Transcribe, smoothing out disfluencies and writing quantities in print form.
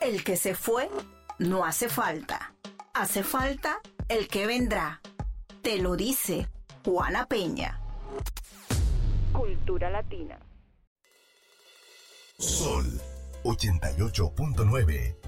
El que se fue no hace falta. Hace falta el que vendrá. Te lo dice Juana Peña. Cultura Latina. Sol 88.9.